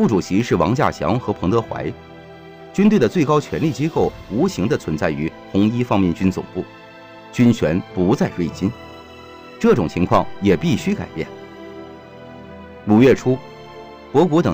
副主席是王稼祥和彭德怀。军队的最高权力机构无形地存在于红一方面军总部，军权不在瑞金。这种情况也必须改变。5月初，博古等